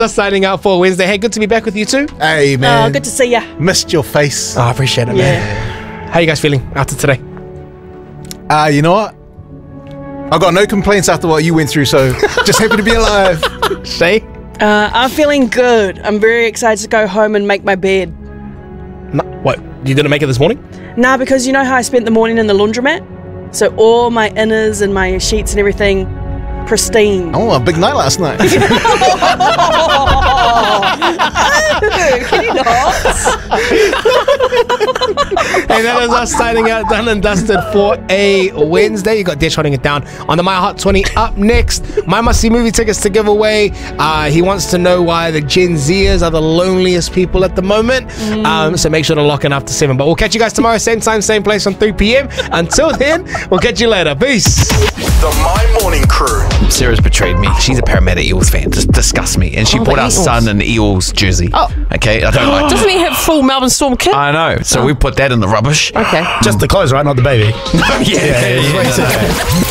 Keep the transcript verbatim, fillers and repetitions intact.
Just signing out for Wednesday. Hey, good to be back with you too. Hey, man. Oh, good to see ya. Missed your face. Oh, I appreciate it, Yeah. man. How you guys feeling after today? Ah, uh, you know what? I got no complaints after what you went through, so just happy to be alive. Shay? Uh, I'm feeling good. I'm very excited to go home and make my bed. No, what? You didn't make it this morning? Nah, because you know how I spent the morning in the laundromat? So all my inners and my sheets and everything, pristine. Oh, a big night last night. Can you not? Hey, that is us signing out, done and dusted for a Wednesday. You got Desh holding it down on the My Hot twenty. Up next, my must-see movie tickets to give away. Uh, he wants to know why the Gen Zers are the loneliest people at the moment. Mm. Um, so make sure to lock in after seven. But we'll catch you guys tomorrow, same time, same place on three p m Until then, we'll catch you later. Peace. The My Morning Crew. Sarah's betrayed me. She's a Parramatta Eels fan. Just disgusts me. And she Oh, bought the our Eels. son an Eels jersey. Oh. Okay, I don't like Doesn't he have full Melbourne Storm kit? I know. So we put that in the rubbish. Okay. Just the clothes, right? Not the baby. yeah, yeah, yeah, yeah, yeah.